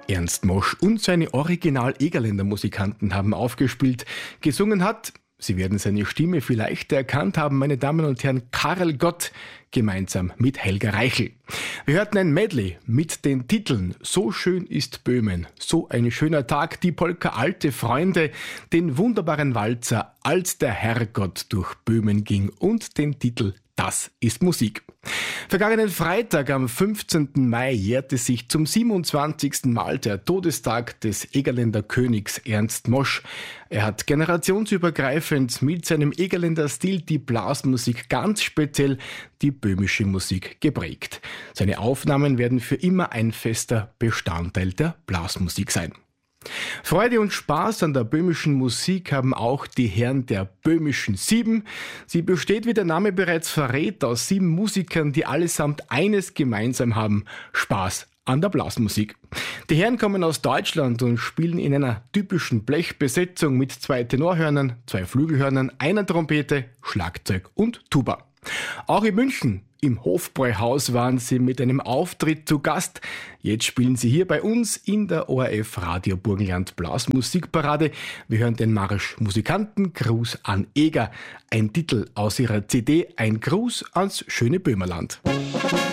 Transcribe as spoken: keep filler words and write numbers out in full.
Ernst Mosch und seine Original-Egerländer Musikanten haben aufgespielt. Gesungen hat, Sie werden seine Stimme vielleicht erkannt haben, meine Damen und Herren, Karel Gott, gemeinsam mit Helga Reichel. Wir hörten ein Medley mit den Titeln So schön ist Böhmen, So ein schöner Tag, die Polka Alte Freunde, den wunderbaren Walzer Als der Herrgott durch Böhmen ging und den Titel Das ist Musik. Vergangenen Freitag, am fünfzehnten Mai, jährte sich zum siebenundzwanzigsten Mal der Todestag des Egerländer Königs Ernst Mosch. Er hat generationsübergreifend mit seinem Egerländer Stil die Blasmusik, ganz speziell die böhmische Musik, geprägt. Seine Aufnahmen werden für immer ein fester Bestandteil der Blasmusik sein. Freude und Spaß an der böhmischen Musik haben auch die Herren der Böhmischen Sieben. Sie besteht, wie der Name bereits verrät, aus sieben Musikern, die allesamt eines gemeinsam haben: Spaß an der Blasmusik. Die Herren kommen aus Deutschland und spielen in einer typischen Blechbesetzung mit zwei Tenorhörnern, zwei Flügelhörnern, einer Trompete, Schlagzeug und Tuba. Auch in München, im Hofbräuhaus, waren sie mit einem Auftritt zu Gast. Jetzt spielen sie hier bei uns in der O R F Radio Burgenland Blasmusikparade. Wir hören den Marsch Musikanten Gruß an Eger, ein Titel aus ihrer C D Ein Gruß ans schöne Böhmerland.